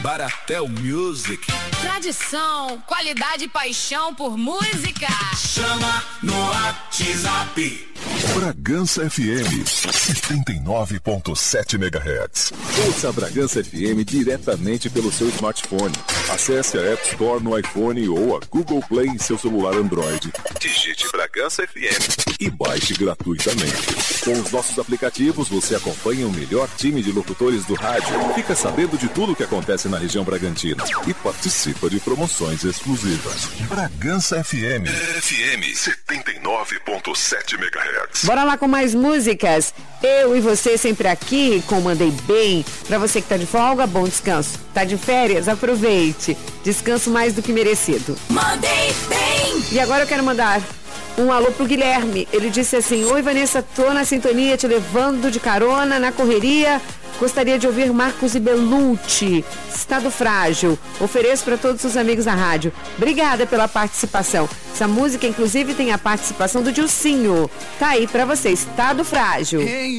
Baratel Music. Tradição, qualidade e paixão por música. Chama no WhatsApp. Bragança FM 79.7 MHz. Ouça a Bragança FM diretamente pelo seu smartphone. Acesse a App Store no iPhone ou a Google Play em seu celular Android. Digite Bragança FM e baixe gratuitamente. Com os nossos aplicativos, você acompanha o melhor time de locutores do rádio, fica sabendo de tudo o que acontece na região Bragantina e participa de promoções exclusivas. Bragança FM 79.7 MHz. Bora lá com mais músicas. Eu e você sempre aqui com Mandei Bem. Pra você que tá de folga, bom descanso. Tá de férias? Aproveite. Descanso mais do que merecido. Mandei Bem. E agora eu quero mandar um alô pro Guilherme. Ele disse assim: oi Vanessa, tô na sintonia, te levando de carona na correria. Gostaria de ouvir Marcos e Belucci, Estado Frágil. Ofereço para todos os amigos da rádio. Obrigada pela participação. Essa música, inclusive, tem a participação do Dilcinho. Tá aí para você, Estado Frágil.